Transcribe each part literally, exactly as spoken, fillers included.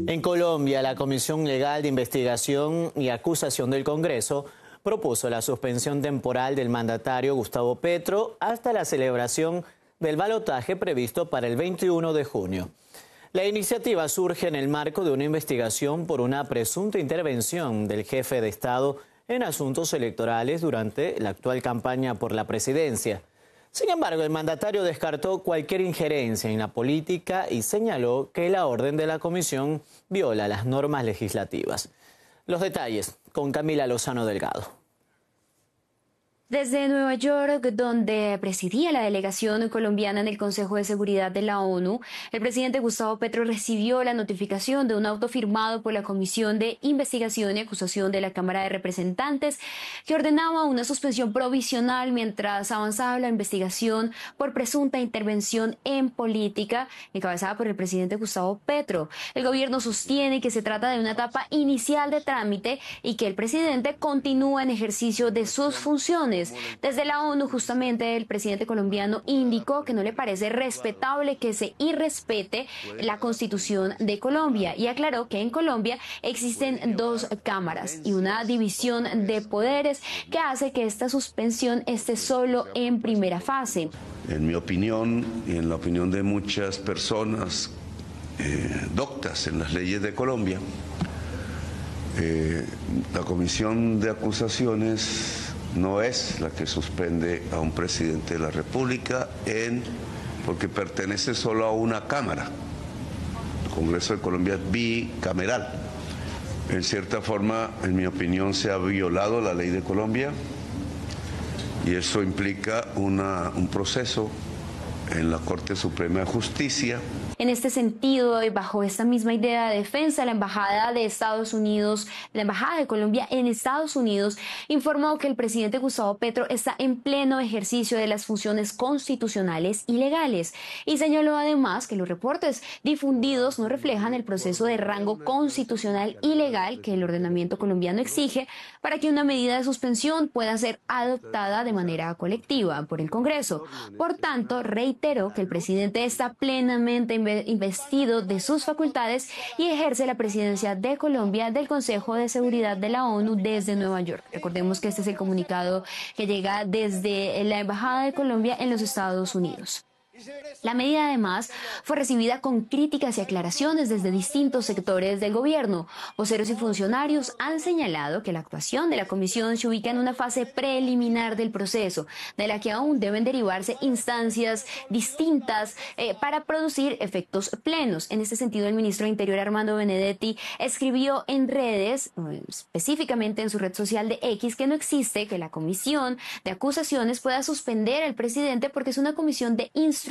En Colombia, la Comisión Legal de Investigación y Acusación del Congreso propuso la suspensión temporal del mandatario Gustavo Petro hasta la celebración del balotaje previsto para el veintiuno de junio. La iniciativa surge en el marco de una investigación por una presunta intervención del jefe de Estado en asuntos electorales durante la actual campaña por la presidencia. Sin embargo, el mandatario descartó cualquier injerencia en la política y señaló que la orden de la comisión viola las normas legislativas. Los detalles con Camila Lozano Delgado. Desde Nueva York, donde presidía la delegación colombiana en el Consejo de Seguridad de la ONU, el presidente Gustavo Petro recibió la notificación de un auto firmado por la Comisión de Investigación y Acusación de la Cámara de Representantes que ordenaba una suspensión provisional mientras avanzaba la investigación por presunta intervención en política encabezada por el presidente Gustavo Petro. El gobierno sostiene que se trata de una etapa inicial de trámite y que el presidente continúa en ejercicio de sus funciones. Desde la ONU, justamente, el presidente colombiano indicó que no le parece respetable que se irrespete la Constitución de Colombia y aclaró que en Colombia existen dos cámaras y una división de poderes que hace que esta suspensión esté solo en primera fase. En mi opinión y en la opinión de muchas personas eh, doctas en las leyes de Colombia, eh, la Comisión de Acusaciones no es la que suspende a un presidente de la República en, porque pertenece solo a una Cámara. El Congreso de Colombia es bicameral. En cierta forma, en mi opinión, se ha violado la ley de Colombia y eso implica una, un proceso en la Corte Suprema de Justicia. En este sentido, y bajo esta misma idea de defensa, la Embajada de Estados Unidos, la Embajada de Colombia en Estados Unidos, informó que el presidente Gustavo Petro está en pleno ejercicio de las funciones constitucionales y legales y señaló además que los reportes difundidos no reflejan el proceso de rango constitucional y legal que el ordenamiento colombiano exige para que una medida de suspensión pueda ser adoptada de manera colectiva por el Congreso. Por tanto, reiteró que el presidente está plenamente investido de sus facultades y ejerce la presidencia de Colombia del Consejo de Seguridad de la ONU desde Nueva York. Recordemos que este es el comunicado que llega desde la Embajada de Colombia en los Estados Unidos. La medida, además, fue recibida con críticas y aclaraciones desde distintos sectores del gobierno. Voceros y funcionarios han señalado que la actuación de la comisión se ubica en una fase preliminar del proceso, de la que aún deben derivarse instancias distintas eh, para producir efectos plenos. En este sentido, el ministro de Interior, Armando Benedetti, escribió en redes, específicamente en su red social de X, que no existe que la comisión de acusaciones pueda suspender al presidente porque es una comisión de instrucción.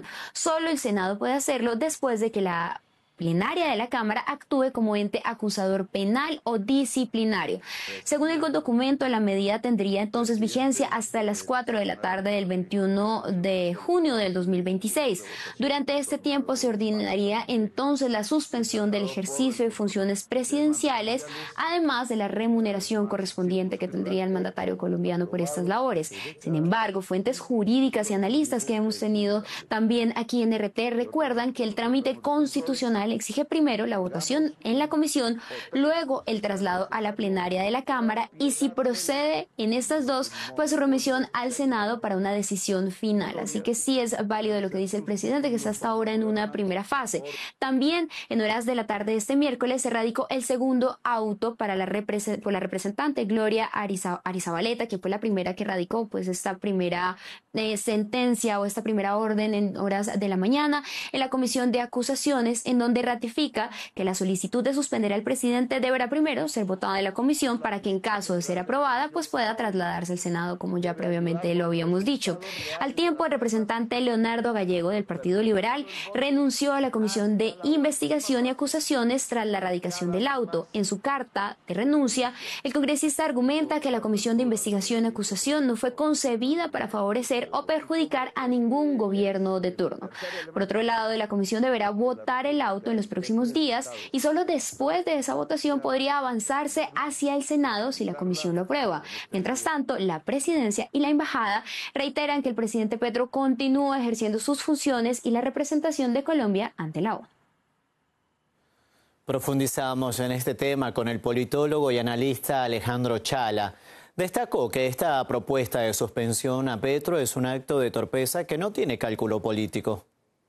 Solo el Senado puede hacerlo después de que la plenaria de la Cámara actúe como ente acusador penal o disciplinario. Según el documento, la medida tendría entonces vigencia hasta las cuatro de la tarde del veintiuno de junio del dos mil veintiséis. Durante este tiempo se ordenaría entonces la suspensión del ejercicio de funciones presidenciales, además de la remuneración correspondiente que tendría el mandatario colombiano por estas labores. Sin embargo, fuentes jurídicas y analistas que hemos tenido también aquí en R T recuerdan que el trámite constitucional exige primero la votación en la comisión, luego el traslado a la plenaria de la Cámara y si procede en estas dos, pues su remisión al Senado para una decisión final. Así que sí es válido lo que dice el presidente, que está hasta ahora en una primera fase. También en horas de la tarde de este miércoles se radicó el segundo auto para la, represent por la representante Gloria Ariza Arizabaleta, que fue la primera que radicó pues esta primera eh, sentencia o esta primera orden en horas de la mañana en la Comisión de Acusaciones, en donde ratifica que la solicitud de suspender al presidente deberá primero ser votada en la comisión para que en caso de ser aprobada pues pueda trasladarse al Senado, como ya previamente lo habíamos dicho. Al tiempo, el representante Leonardo Gallego del Partido Liberal renunció a la Comisión de Investigación y Acusaciones tras la radicación del auto. En su carta de renuncia, el congresista argumenta que la Comisión de Investigación y Acusación no fue concebida para favorecer o perjudicar a ningún gobierno de turno. Por otro lado, la comisión deberá votar el auto en los próximos días y solo después de esa votación podría avanzarse hacia el Senado si la comisión lo aprueba. Mientras tanto, la presidencia y la embajada reiteran que el presidente Petro continúa ejerciendo sus funciones y la representación de Colombia ante la ONU. Profundizamos en este tema con el politólogo y analista Alejandro Chala. Destacó que esta propuesta de suspensión a Petro es un acto de torpeza que no tiene cálculo político.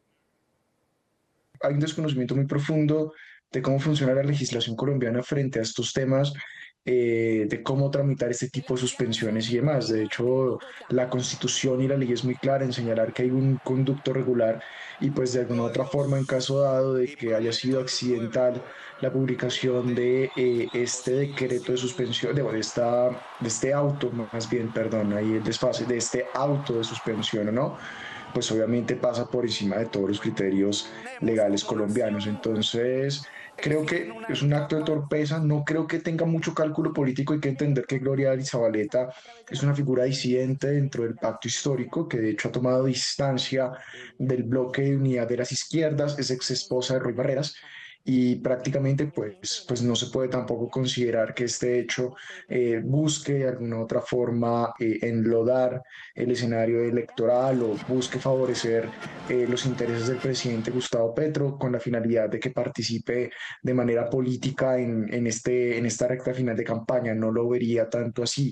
Hay un desconocimiento muy profundo de cómo funciona la legislación colombiana frente a estos temas, eh, de cómo tramitar este tipo de suspensiones y demás. De hecho, la Constitución y la ley es muy clara en señalar que hay un conducto regular y pues de alguna otra forma, en caso dado de que haya sido accidental la publicación de eh, este decreto de suspensión, de, de, esta, de este auto, más bien, perdón, ahí el desfase, de este auto de suspensión, ¿no? Pues obviamente pasa por encima de todos los criterios legales colombianos. Entonces, creo que es un acto de torpeza, no creo que tenga mucho cálculo político. Hay que entender que Gloria Zabaleta es una figura disidente dentro del pacto histórico, que de hecho ha tomado distancia del bloque de unidad de las izquierdas, es ex esposa de Roy Barreras, y prácticamente pues, pues no se puede tampoco considerar que este hecho eh, busque de alguna otra forma eh, enlodar el escenario electoral o busque favorecer eh, los intereses del presidente Gustavo Petro con la finalidad de que participe de manera política en, en, este, en esta recta final de campaña. No lo vería tanto así.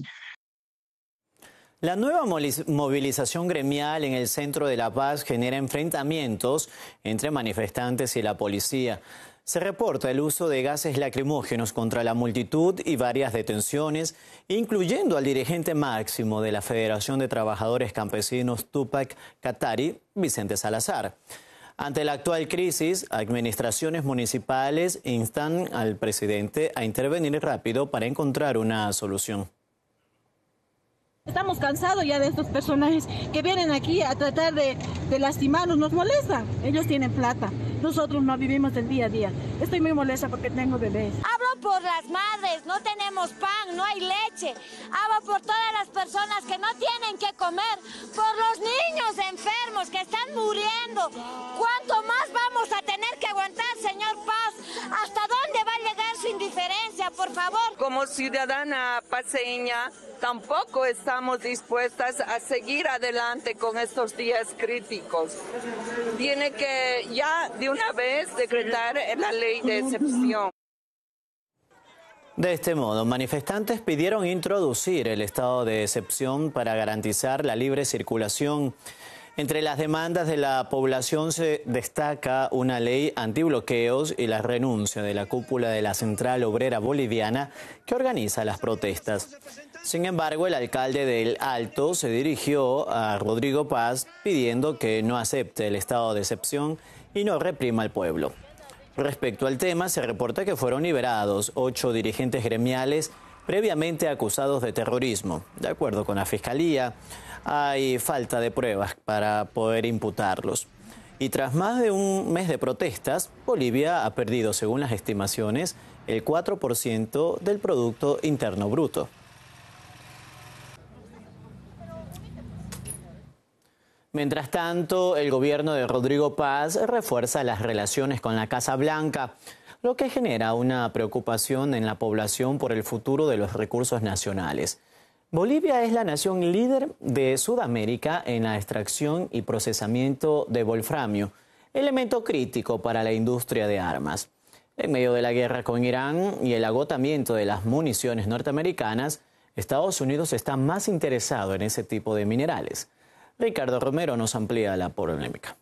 La nueva movilización gremial en el centro de La Paz genera enfrentamientos entre manifestantes y la policía. Se reporta el uso de gases lacrimógenos contra la multitud y varias detenciones, incluyendo al dirigente máximo de la Federación de Trabajadores Campesinos Túpac Katari, Vicente Salazar. Ante la actual crisis, administraciones municipales instan al presidente a intervenir rápido para encontrar una solución. Estamos cansados ya de estos personajes que vienen aquí a tratar de, de lastimarnos, nos molestan. Ellos tienen plata, nosotros no vivimos del día a día. Estoy muy molesta porque tengo bebés. Hablo por las madres, no tenemos pan, no hay leche. Hablo por todas las personas que no tienen que comer, por los niños enfermos que están muriendo. ¿Cuánto más vamos a tener que aguantar, señor Paz? ¿Hasta dónde va a llegar su indiferencia, por favor? Como ciudadana paceña, tampoco estamos dispuestas a seguir adelante con estos días críticos. Tiene que ya de una vez decretar la ley de excepción. De este modo, manifestantes pidieron introducir el estado de excepción para garantizar la libre circulación. Entre las demandas de la población se destaca una ley antibloqueos y la renuncia de la cúpula de la Central Obrera Boliviana que organiza las protestas. Sin embargo, el alcalde del Alto se dirigió a Rodrigo Paz pidiendo que no acepte el estado de excepción y no reprima al pueblo. Respecto al tema, se reporta que fueron liberados ocho dirigentes gremiales previamente acusados de terrorismo. De acuerdo con la Fiscalía, hay falta de pruebas para poder imputarlos. Y tras más de un mes de protestas, Bolivia ha perdido, según las estimaciones, el cuatro por ciento del Producto Interno Bruto. Mientras tanto, el gobierno de Rodrigo Paz refuerza las relaciones con la Casa Blanca, lo que genera una preocupación en la población por el futuro de los recursos nacionales. Bolivia es la nación líder de Sudamérica en la extracción y procesamiento de wolframio, elemento crítico para la industria de armas. En medio de la guerra con Irán y el agotamiento de las municiones norteamericanas, Estados Unidos está más interesado en ese tipo de minerales. Ricardo Romero nos amplía la polémica.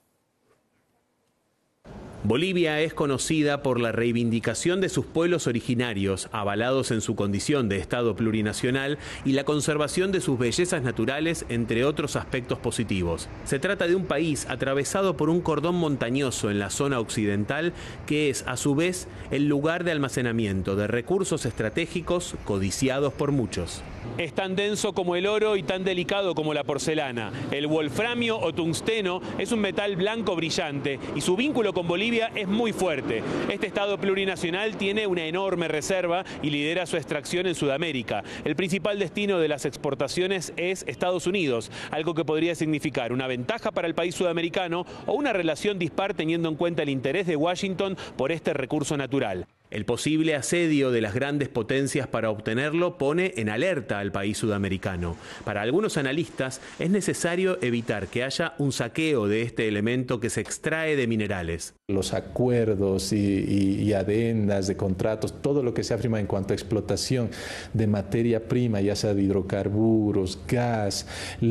Bolivia es conocida por la reivindicación de sus pueblos originarios, avalados en su condición de Estado plurinacional, y la conservación de sus bellezas naturales, entre otros aspectos positivos. Se trata de un país atravesado por un cordón montañoso en la zona occidental, que es, a su vez, el lugar de almacenamiento de recursos estratégicos codiciados por muchos. Es tan denso como el oro y tan delicado como la porcelana. El wolframio o tungsteno es un metal blanco brillante y su vínculo con Bolivia es muy fuerte. Este Estado plurinacional tiene una enorme reserva y lidera su extracción en Sudamérica. El principal destino de las exportaciones es Estados Unidos, algo que podría significar una ventaja para el país sudamericano o una relación dispar teniendo en cuenta el interés de Washington por este recurso natural. El posible asedio de las grandes potencias para obtenerlo pone en alerta al país sudamericano. Para algunos analistas es necesario evitar que haya un saqueo de este elemento que se extrae de minerales. Los acuerdos y, y, y adendas de contratos, todo lo que se ha firmado en cuanto a explotación de materia prima, ya sea de hidrocarburos, gas,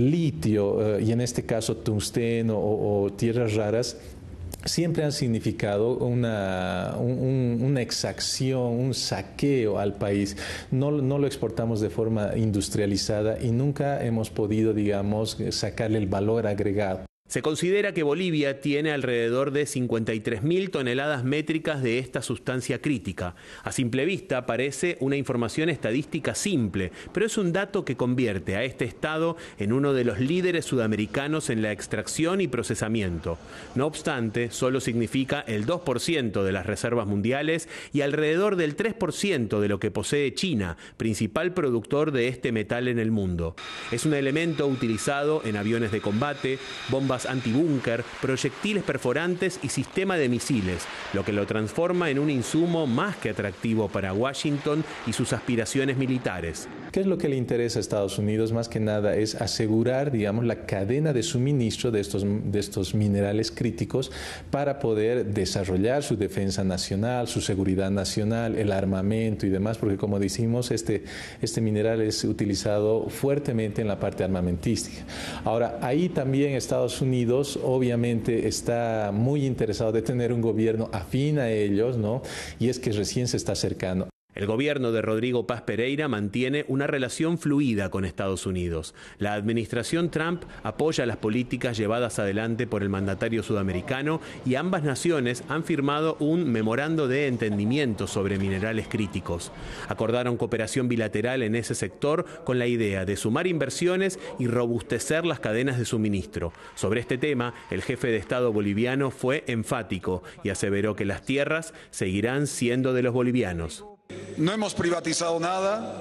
litio eh, y en este caso tungsteno o, o tierras raras, siempre han significado una, un, una exacción, un saqueo al país. No, no lo exportamos de forma industrializada y nunca hemos podido, digamos, sacarle el valor agregado. Se considera que Bolivia tiene alrededor de cincuenta y tres mil toneladas métricas de esta sustancia crítica. A simple vista parece una información estadística simple, pero es un dato que convierte a este estado en uno de los líderes sudamericanos en la extracción y procesamiento. No obstante, solo significa el dos por ciento de las reservas mundiales y alrededor del tres por ciento de lo que posee China, principal productor de este metal en el mundo. Es un elemento utilizado en aviones de combate, bombas antibúnker, proyectiles perforantes y sistema de misiles, lo que lo transforma en un insumo más que atractivo para Washington y sus aspiraciones militares. ¿Qué es lo que le interesa a Estados Unidos? Más que nada es asegurar, digamos, la cadena de suministro de estos, de estos minerales críticos para poder desarrollar su defensa nacional, su seguridad nacional, el armamento y demás, porque como decimos, este, este mineral es utilizado fuertemente en la parte armamentística. Ahora, ahí también Estados Unidos obviamente está muy interesado de tener un gobierno afín a ellos, ¿no? Y es que recién se está acercando. El gobierno de Rodrigo Paz Pereira mantiene una relación fluida con Estados Unidos. La administración Trump apoya las políticas llevadas adelante por el mandatario sudamericano y ambas naciones han firmado un memorando de entendimiento sobre minerales críticos. Acordaron cooperación bilateral en ese sector con la idea de sumar inversiones y robustecer las cadenas de suministro. Sobre este tema, el jefe de Estado boliviano fue enfático y aseveró que las tierras seguirán siendo de los bolivianos. No hemos privatizado nada,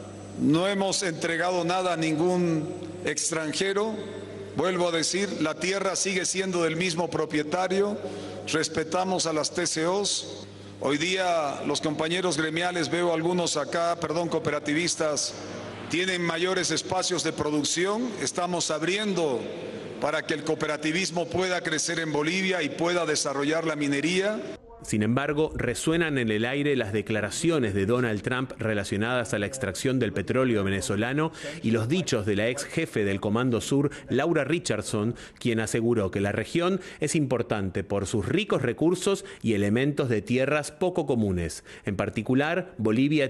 no hemos entregado nada a ningún extranjero. Vuelvo a decir, la tierra sigue siendo del mismo propietario, respetamos a las T C Os. Hoy día los compañeros gremiales, veo algunos acá, perdón, cooperativistas, tienen mayores espacios de producción. Estamos abriendo para que el cooperativismo pueda crecer en Bolivia y pueda desarrollar la minería. Sin embargo, resuenan en el aire las declaraciones de Donald Trump relacionadas a la extracción del petróleo venezolano y los dichos de la ex jefe del Comando Sur, Laura Richardson, quien aseguró que la región es importante por sus ricos recursos y elementos de tierras poco comunes. En particular, Bolivia